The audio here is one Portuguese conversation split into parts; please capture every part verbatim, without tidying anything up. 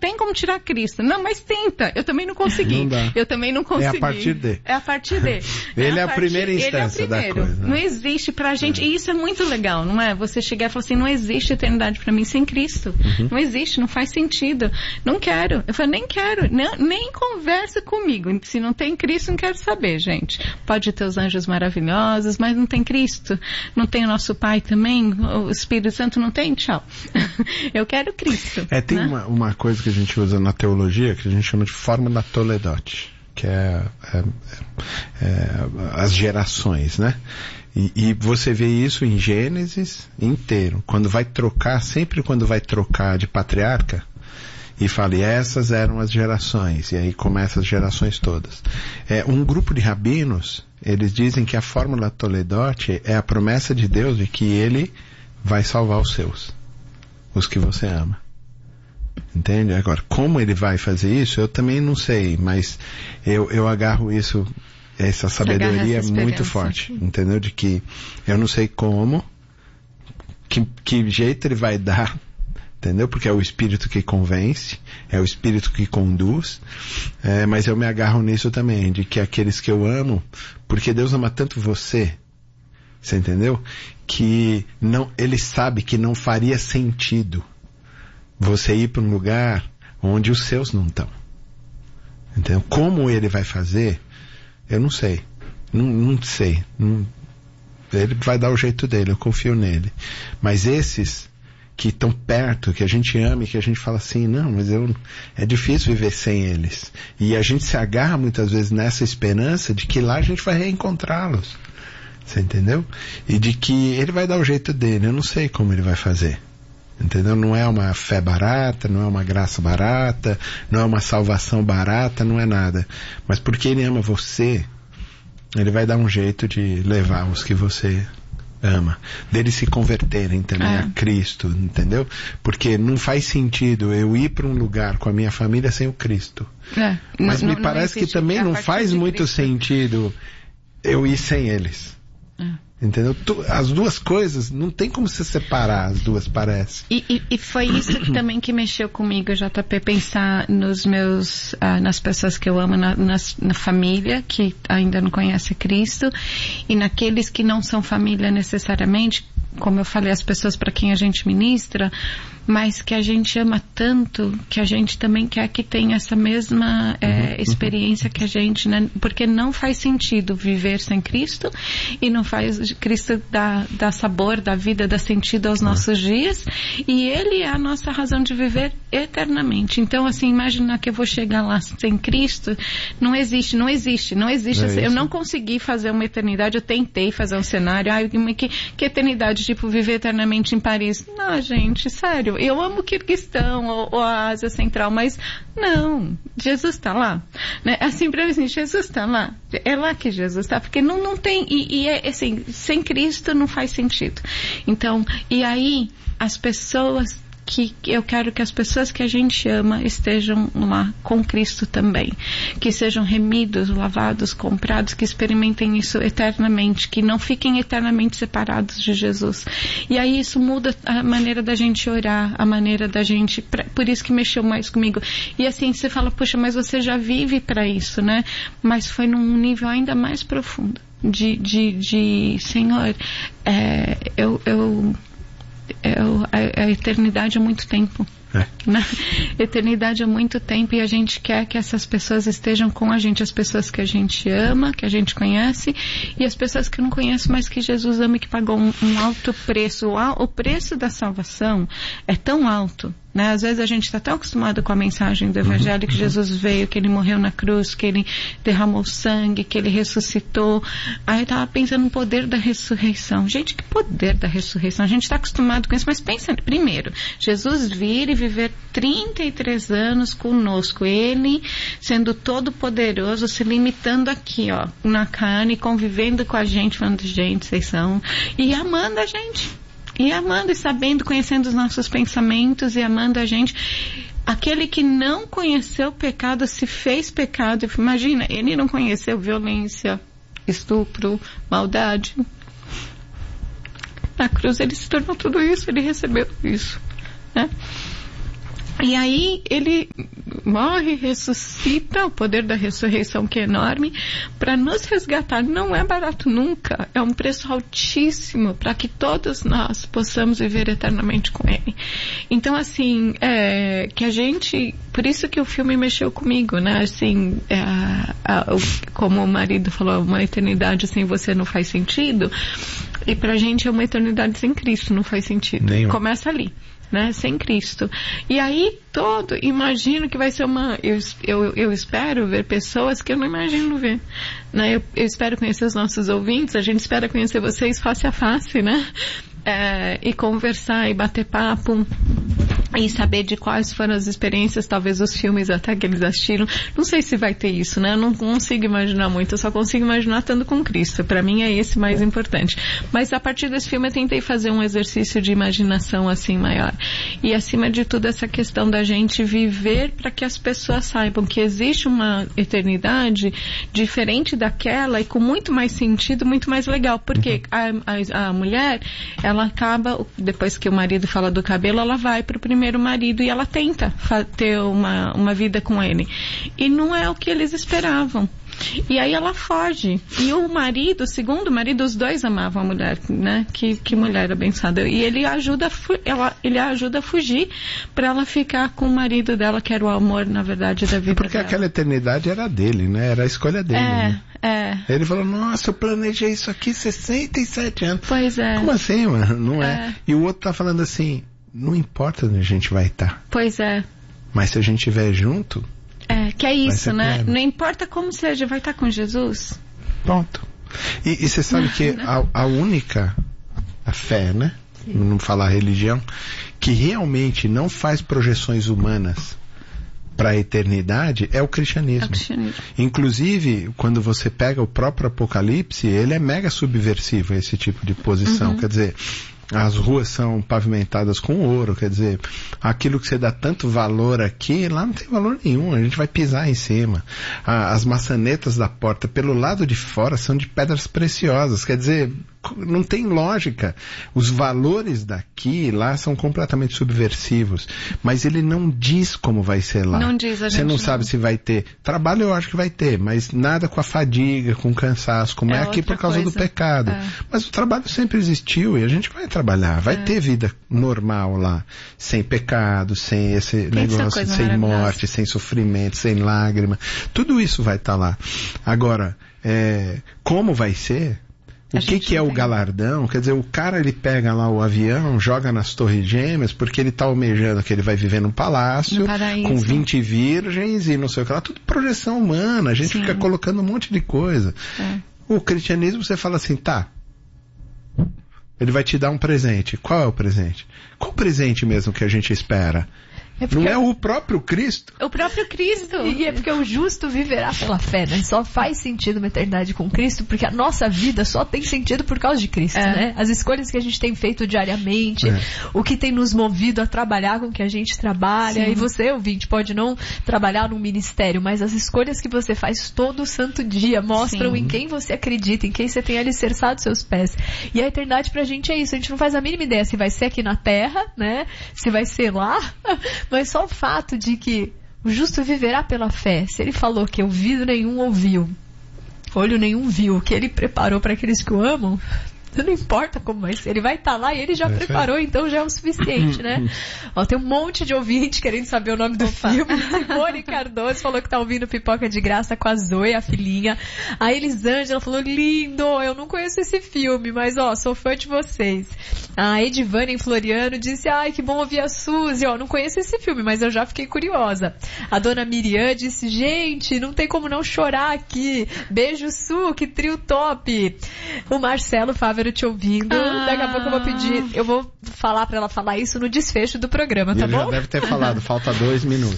tem como tirar Cristo. Não, mas tenta. Eu também não consegui. Não dá. Eu também não consegui. É a partir de. É a partir de. Ele é a, a partir, primeira instância ele é o primeiro. da coisa. Né? Não existe pra gente, é. E isso é muito legal, não é? Você chegar e falar assim, não existe eternidade pra mim sem Cristo. Uhum. Não existe, não faz sentido. Não quero. Eu falei, nem quero. Não, nem conversa comigo. Se não tem Cristo, não quero saber, gente. Pode ter os anjos maravilhosos, mas não tem Cristo. Não tem o nosso Pai também. O Espírito Santo não tem? Tchau. Eu quero Cristo. É, tem né? uma, uma coisa que a gente usa na teologia que a gente chama de fórmula Toledot, que é, é, é as gerações, né? E, e você vê isso em Gênesis inteiro. Quando vai trocar, sempre quando vai trocar de patriarca, e fala, e essas eram as gerações, e aí começa as gerações todas. É, um grupo de rabinos, eles dizem que a fórmula Toledot é a promessa de Deus de que Ele vai salvar os seus, os que você ama. Entende? Agora, como Ele vai fazer isso, eu também não sei, mas eu, eu agarro isso, essa sabedoria muito forte, entendeu? De que eu não sei como, que, que jeito Ele vai dar, entendeu? Porque é o Espírito que convence, é o Espírito que conduz, é, mas eu me agarro nisso também, de que aqueles que eu amo, porque Deus ama tanto você, você entendeu? Que não, Ele sabe que não faria sentido você ir para um lugar onde os seus não estão. Entendeu? Como Ele vai fazer, eu não sei. Não, não sei. Não, ele vai dar o jeito dele, eu confio nele. Mas esses que estão perto, que a gente ama e que a gente fala assim, não, mas eu, é difícil viver sem eles. E a gente se agarra muitas vezes nessa esperança de que lá a gente vai reencontrá-los. Você entendeu? E de que Ele vai dar o jeito dele. Eu não sei como Ele vai fazer. Entendeu? Não é uma fé barata, não é uma graça barata, não é uma salvação barata, não é nada. Mas porque Ele ama você, Ele vai dar um jeito de levar os que você ama, deles se converterem também é. a Cristo, entendeu? Porque não faz sentido eu ir para um lugar com a minha família sem o Cristo. É. Mas não, me não parece que também não faz muito Cristo. sentido eu ir sem eles. É. Entendeu? Tu, as duas coisas, não tem como se separar as duas, parece. E, e, e foi isso que também que mexeu comigo, J P, pensar nos meus, ah, nas pessoas que eu amo, na, nas, na família, que ainda não conhece Cristo, e naqueles que não são família necessariamente, como eu falei, as pessoas para quem a gente ministra, mas que a gente ama tanto, que a gente também quer que tenha essa mesma é, uhum, experiência que a gente, né? Porque não faz sentido viver sem Cristo, e não faz, Cristo dá, dá sabor, dá vida, dá sentido aos uhum. nossos dias, e Ele é a nossa razão de viver eternamente. Então, assim, imagina que eu vou chegar lá sem Cristo, não existe, não existe, não existe. Não é eu não consegui fazer uma eternidade, eu tentei fazer um cenário, ai, que, que eternidade, tipo, viver eternamente em Paris. Não, gente, sério. Eu amo o Quirguistão ou, ou a Ásia Central, mas não, Jesus está lá. Né? Assim, para mim, assim, Jesus está lá. É lá que Jesus está, porque não, não tem, e, e é assim, sem Cristo não faz sentido. Então, e aí, as pessoas que eu quero que as pessoas que a gente ama estejam lá com Cristo também, que sejam remidos, lavados, comprados, que experimentem isso eternamente, que não fiquem eternamente separados de Jesus. E aí isso muda a maneira da gente orar, a maneira da gente, por isso que mexeu mais comigo. E assim, você fala, puxa, mas você já vive para isso, né? Mas foi num nível ainda mais profundo de, de, de Senhor, é, eu, eu Eu, a, a eternidade é muito tempo. É. Né? Eternidade é muito tempo, e a gente quer que essas pessoas estejam com a gente, as pessoas que a gente ama, que a gente conhece, e as pessoas que não conhecem, mas que Jesus ama e que pagou um, um alto preço. O, o preço da salvação é tão alto, né? Às vezes a gente está tão acostumado com a mensagem do Evangelho, que Jesus veio, que Ele morreu na cruz, que Ele derramou sangue, que Ele ressuscitou. Aí eu estava pensando no poder da ressurreição. Gente, que poder da ressurreição? A gente está acostumado com isso, mas pensa, primeiro, Jesus vir e viver trinta e três anos conosco, Ele sendo todo poderoso, se limitando aqui, ó, na carne, convivendo com a gente, falando, gente, vocês são, e amando a gente. E amando e sabendo, conhecendo os nossos pensamentos e amando a gente. Aquele que não conheceu o pecado se fez pecado. Imagina, ele não conheceu violência, estupro, maldade. Na cruz ele se tornou tudo isso, ele recebeu isso, né? E aí ele morre, ressuscita, o poder da ressurreição que é enorme, para nos resgatar. Não é barato nunca, é um preço altíssimo para que todos nós possamos viver eternamente com ele. Então, assim, é, que a gente, por isso que o filme mexeu comigo, né? Assim, é, a, a, como o marido falou, uma eternidade sem você não faz sentido, e pra gente é uma eternidade sem Cristo, não faz sentido. Nenhum. Começa ali. Né, sem Cristo. E aí todo, imagino que vai ser uma, eu, eu, eu espero ver pessoas que eu não imagino ver, né, eu, eu espero conhecer os nossos ouvintes, a gente espera conhecer vocês face a face, né, é, e conversar e bater papo e saber de quais foram as experiências, talvez os filmes até que eles assistiram. Não sei se vai ter isso, né? Eu não consigo imaginar muito, eu só consigo imaginar estando com Cristo. Para mim é esse mais importante. Mas a partir desse filme eu tentei fazer um exercício de imaginação assim maior. E acima de tudo essa questão da gente viver para que as pessoas saibam que existe uma eternidade diferente daquela e com muito mais sentido, muito mais legal. Porque a, a, a mulher, ela acaba, depois que o marido fala do cabelo, ela vai para o primeiro primeiro marido e ela tenta ter uma, uma vida com ele. E não é o que eles esperavam. E aí ela foge. E o marido, o segundo marido, os dois amavam a mulher, né? Que, que mulher abençoada. E ele ajuda, ela, ele ajuda a fugir para ela ficar com o marido dela, que era o amor, na verdade, da vida Porque dela. Aquela eternidade era dele, né? Era a escolha dele. É, né? é. Ele falou, nossa, eu planejei isso aqui sessenta e sete anos. Pois é. Como assim, mano? Não é. é. E o outro tá falando assim, não importa onde a gente vai estar. Pois é. Mas se a gente estiver junto... É, que é isso, né? Pleno. Não importa como seja, vai estar com Jesus. Pronto. E, e você sabe que a, a única, a fé, né? Sim. Não falar religião, que realmente não faz projeções humanas para a eternidade é o cristianismo. É o cristianismo. Inclusive, quando você pega o próprio Apocalipse, ele é mega subversivo a esse tipo de posição. Uhum. Quer dizer... As ruas são pavimentadas com ouro, quer dizer, aquilo que você dá tanto valor aqui, lá não tem valor nenhum, a gente vai pisar em cima. As maçanetas da porta pelo lado de fora são de pedras preciosas, quer dizer, não tem lógica. Os valores daqui e lá são completamente subversivos, mas ele não diz como vai ser lá. Não diz, a gente Você não, não sabe se vai ter. Trabalho eu acho que vai ter, mas nada com a fadiga, com o cansaço, como é, é aqui por causa coisa. do pecado. É. Mas o trabalho sempre existiu e a gente vai trabalhar, vai é. ter vida normal lá, sem pecado, sem esse Pensa negócio, sem morte, sem sofrimento, sem lágrima. Tudo isso vai estar tá lá. Agora, é, como vai ser? O que, que é o galardão? Quer dizer, o cara ele pega lá o avião, joga nas Torres Gêmeas, porque ele está almejando que ele vai viver num palácio, com vinte virgens e não sei o que lá, tudo projeção humana, a gente Sim. fica colocando um monte de coisa. É. O cristianismo você fala assim, tá, ele vai te dar um presente. Qual é o presente? Qual o presente mesmo que a gente espera? É não é o próprio Cristo? O próprio Cristo. E é porque o justo viverá pela fé, né? Só faz sentido uma eternidade com Cristo, porque a nossa vida só tem sentido por causa de Cristo, é. né? As escolhas que a gente tem feito diariamente, é. o que tem nos movido a trabalhar com o que a gente trabalha, Sim. e você, ouvinte, pode não trabalhar num ministério, mas as escolhas que você faz todo santo dia mostram Sim. em quem você acredita, em quem você tem alicerçado seus pés. E a eternidade pra gente é isso, a gente não faz a mínima ideia se vai ser aqui na terra, né? Se vai ser lá... Mas só o fato de que o justo viverá pela fé. Se ele falou que ouvido nenhum ouviu, olho nenhum viu, o que ele preparou para aqueles que o amam, não importa como vai ser. Ele vai estar tá lá e ele já é preparou, fé. Então já é o suficiente, né? Ó, tem um monte de ouvinte querendo saber o nome do Opa. filme. Simone Cardoso falou que tá ouvindo Pipoca de Graça com a Zoe, a filhinha. A Elisângela falou, lindo, eu não conheço esse filme, mas ó, sou fã de vocês. A Edivânia em Floriano disse, ai, que bom ouvir a Suzy, ó, não conheço esse filme, mas eu já fiquei curiosa. A dona Miriam disse, gente, não tem como não chorar aqui. Beijo, Su, que trio top. O Marcelo Fávero te ouvindo. Ah. Daqui a pouco eu vou pedir, eu vou falar pra ela falar isso no desfecho do programa, tá Ele bom? Já deve ter falado, falta dois minutos.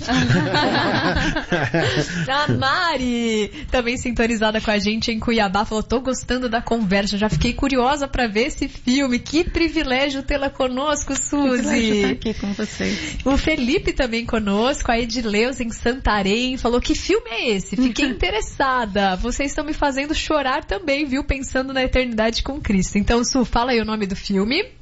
A Mari, também sintonizada com a gente em Cuiabá, falou, tô gostando da conversa, já fiquei curiosa pra ver esse filme, que privilégio tê-la conosco, Suzy. Privilégio estar aqui com vocês. O Felipe também conosco, a Edileus em Santarém, falou, que filme é esse? Fiquei interessada, vocês estão me fazendo chorar também, viu? Pensando na eternidade com Cristo. Então, Su, fala aí o nome do filme.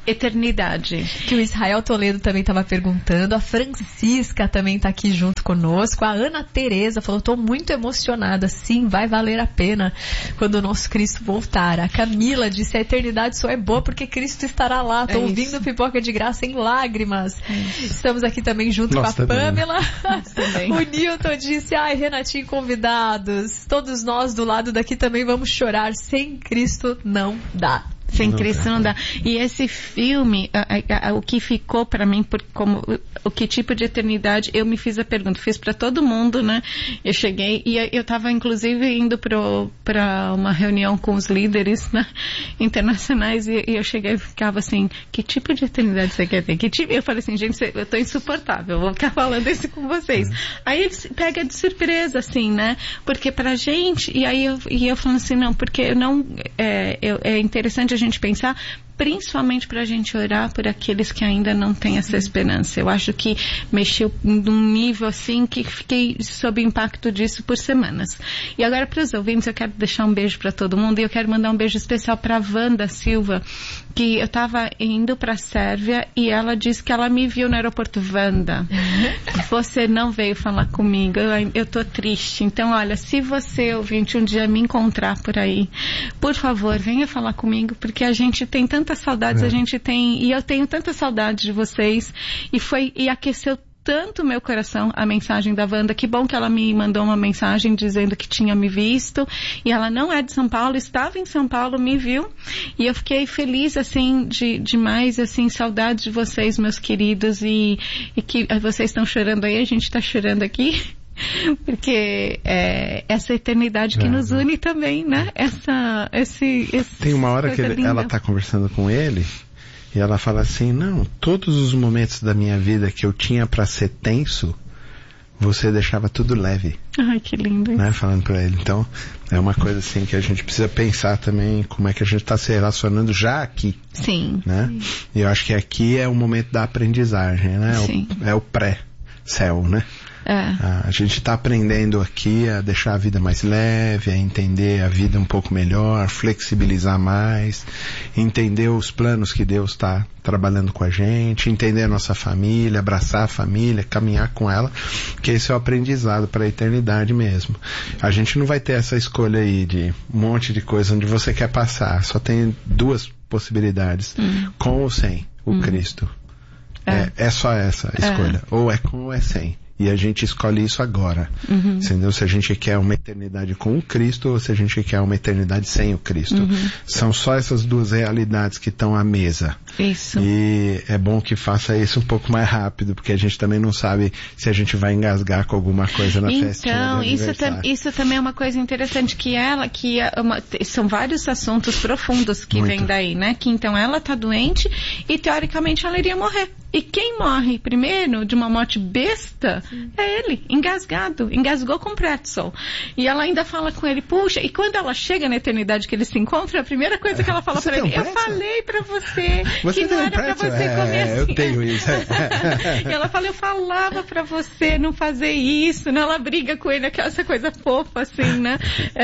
eternidade. Que o Israel Toledo também estava perguntando, a Francisca também está aqui junto conosco, a Ana Tereza falou, estou muito emocionada, sim, vai valer a pena quando o nosso Cristo voltar. A Camila disse, a eternidade só é boa porque Cristo estará lá, estou é ouvindo Pipoca de Graça em lágrimas. É Estamos aqui também junto Nossa, com a também. Pamela. O Newton disse, ai Renatinho, convidados, todos nós do lado daqui também vamos chorar, sem Cristo não dá. Sem Cristo não dá. E esse filme, a, a, a, o que ficou para mim, por, como, o que tipo de eternidade, eu me fiz a pergunta, fiz para todo mundo, né? Eu cheguei, e eu estava inclusive indo para uma reunião com os líderes, né, internacionais, e, e eu cheguei e ficava assim, que tipo de eternidade você quer ter? Que tipo? Eu falei assim, gente, eu tô insuportável, vou ficar falando isso com vocês. Uhum. Aí eles pegam de surpresa, assim, né? Porque pra gente, e aí eu, e eu falando assim, não, porque eu não, é, eu, é interessante a gente pensar, principalmente para a gente orar por aqueles que ainda não têm essa esperança. Eu acho que mexeu num nível assim que fiquei sob impacto disso por semanas. E agora para os ouvintes eu quero deixar um beijo para todo mundo e eu quero mandar um beijo especial para a Wanda Silva, que eu estava indo para a Sérvia e ela disse que ela me viu no aeroporto. Wanda, você não veio falar comigo, eu, eu tô triste. Então olha, se você ouvinte um dia me encontrar por aí, por favor, venha falar comigo, porque a gente tem tantas saudades, é. a gente tem, e eu tenho tanta saudade de vocês, e foi, e aqueceu tanto meu coração a mensagem da Wanda. Que bom que ela me mandou uma mensagem dizendo que tinha me visto, e ela não é de São Paulo, estava em São Paulo, me viu, e eu fiquei feliz, assim, de, demais, assim, saudade de vocês, meus queridos, e, e que vocês estão chorando aí, a gente está chorando aqui. Porque é essa eternidade que é, nos une também, né? Essa, esse, esse Tem uma hora que ele, ela está conversando com ele e ela fala assim, não, todos os momentos da minha vida que eu tinha para ser tenso, você deixava tudo leve. Ai, que lindo. Né? Falando para ele. Então, é uma coisa assim que a gente precisa pensar também como é que a gente está se relacionando já aqui. Sim. Né? Sim. E eu acho que aqui é o momento da aprendizagem, né? Sim. O, é o pré-céu, né? É. A gente está aprendendo aqui a deixar a vida mais leve, a entender a vida um pouco melhor, flexibilizar mais, entender os planos que Deus está trabalhando com a gente, entender a nossa família, abraçar a família, caminhar com ela, que esse é o aprendizado para a eternidade mesmo. A gente não vai ter essa escolha aí de um monte de coisa onde você quer passar, só tem duas possibilidades, hum. com ou sem o hum. Cristo. É. É, é só essa a escolha, é. ou é com ou é sem. E a gente escolhe isso agora. Uhum. Entendeu? Se a gente quer uma eternidade com o Cristo ou se a gente quer uma eternidade sem o Cristo. Uhum. São só essas duas realidades que estão à mesa. Isso. E é bom que faça isso um pouco mais rápido, porque a gente também não sabe se a gente vai engasgar com alguma coisa na então, festinha Então, isso, tam, isso também é uma coisa interessante, que ela, que é uma, são vários assuntos profundos que vêm daí, né? Que então ela tá doente e teoricamente ela iria morrer. E quem morre primeiro de uma morte besta Sim. é ele, engasgado, engasgou com pretzel. E ela ainda fala com ele, puxa, e quando ela chega na eternidade que eles se encontram, a primeira coisa que ela fala você pra ele, um eu falei pra você, você que não era pretzel? pra você é, comer assim. Eu tenho isso. E ela fala, eu falava pra você não fazer isso, né? Ela briga com ele, aquela essa coisa fofa, assim, né?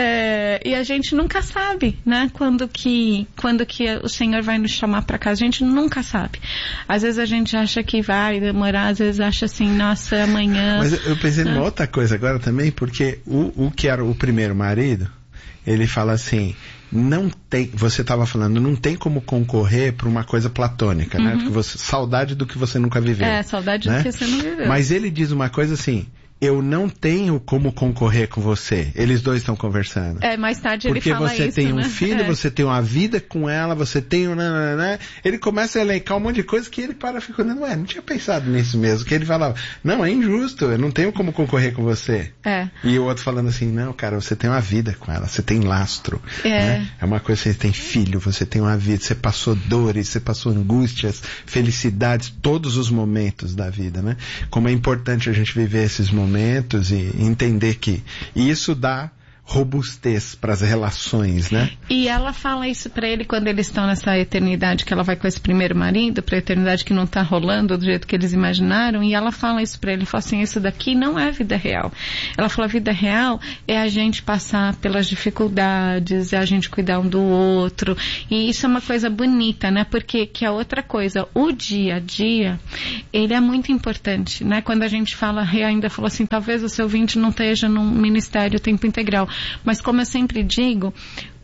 É, e a gente nunca sabe, né? Quando que, quando que o Senhor vai nos chamar pra casa, a gente nunca sabe. Às vezes a gente acha que vai demorar, às vezes acha assim, nossa, amanhã... Mas eu pensei numa outra coisa agora também, porque o, o que era o primeiro marido, ele fala assim, não tem, você estava falando, não tem como concorrer para uma coisa platônica, uhum. né? Porque você, saudade do que você nunca viveu. É, saudade né? do que você não viveu. Mas ele diz uma coisa assim, eu não tenho como concorrer com você. Eles dois estão conversando. É, mais tarde ele Porque fala isso, você tem um né? filho, é. você tem uma vida com ela, você tem um... Nananã. Ele começa a elencar um monte de coisa que ele para e fica olhando, ué, não tinha pensado nisso mesmo. Que ele falava, não, é injusto, eu não tenho como concorrer com você. É. E o outro falando assim, não, cara, você tem uma vida com ela, você tem lastro. É. Né? É uma coisa, você tem filho, você tem uma vida, você passou dores, você passou angústias, felicidades, todos os momentos da vida, né? Como é importante a gente viver esses momentos e entender que isso dá robustez para as relações, né? E ela fala isso para ele quando eles estão nessa eternidade, que ela vai com esse primeiro marido, para a eternidade que não está rolando do jeito que eles imaginaram, e ela fala isso para ele, fala assim, isso daqui não é vida real. Ela fala, a vida real é a gente passar pelas dificuldades, é a gente cuidar um do outro, e isso é uma coisa bonita, né? Porque, que é outra coisa, o dia a dia, ele é muito importante, né? Quando a gente fala, Rê ainda falou assim, talvez o seu ouvinte não esteja num ministério tempo integral, mas como eu sempre digo,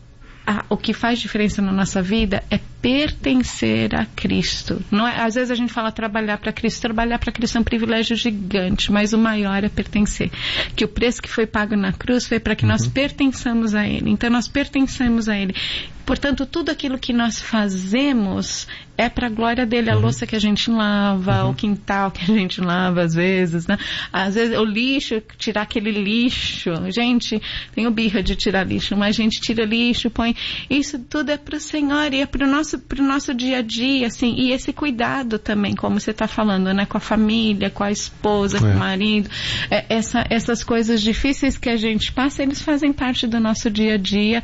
a, o que faz diferença na nossa vida é pertencer a Cristo. Não é, às vezes a gente fala trabalhar para Cristo, trabalhar para Cristo é um privilégio gigante, mas o maior é pertencer. Que o preço que foi pago na cruz foi para que uhum. nós pertençamos a Ele. Então nós pertencemos a Ele. Portanto, tudo aquilo que nós fazemos é para a glória dele. A uhum. louça que a gente lava, uhum. o quintal que a gente lava às vezes, né? Às vezes o lixo, tirar aquele lixo. Gente, tenho birra de tirar lixo, mas a gente tira lixo, põe... Isso tudo é para o Senhor e é para o nosso, pro nosso dia a dia, assim. E esse cuidado também, como você está falando, né? Com a família, com a esposa, é. com o marido. É, essa, essas coisas difíceis que a gente passa, eles fazem parte do nosso dia a dia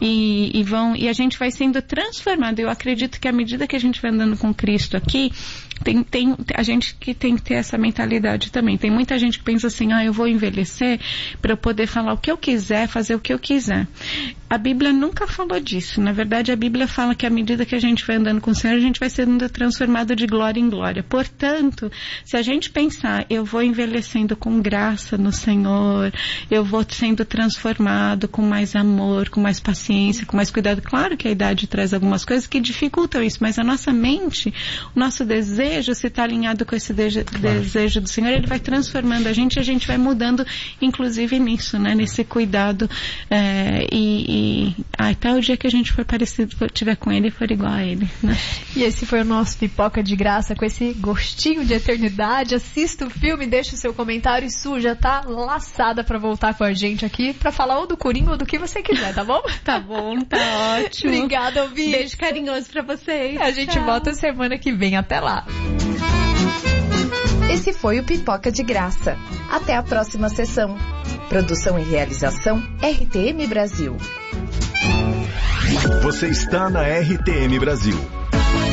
e, e vão... E a gente vai sendo transformado. Eu acredito que à medida que a gente vai andando com Cristo aqui, tem, tem a gente que tem que ter essa mentalidade também. Tem muita gente que pensa assim, ah, eu vou envelhecer para eu poder falar o que eu quiser, fazer o que eu quiser. A Bíblia nunca falou disso. Na verdade, a Bíblia fala que à medida que a gente vai andando com o Senhor, a gente vai sendo transformado de glória em glória. Portanto, se a gente pensar, eu vou envelhecendo com graça no Senhor, eu vou sendo transformado com mais amor, com mais paciência, com mais cuidado. Claro que a idade traz algumas coisas que dificultam isso, mas a nossa mente, o nosso desejo, se está alinhado com esse desejo, claro. desejo do Senhor, ele vai transformando a gente e a gente vai mudando, inclusive nisso, né? Nesse cuidado é, e, e ah, até o dia que a gente for parecido, for, tiver com ele e for igual a ele, né? E esse foi o nosso Pipoca de Graça, com esse gostinho de eternidade. Assista o filme, deixa o seu comentário e Su já tá laçada pra voltar com a gente aqui pra falar ou do Coringa ou do que você quiser, tá bom? Tá bom, tá ótimo. Obrigada, ouvinte. Beijo carinhoso pra vocês. A gente Tchau. volta semana que vem. Até lá. Esse foi o Pipoca de Graça. Até a próxima sessão. Produção e realização R T M Brasil. Você está na R T M Brasil.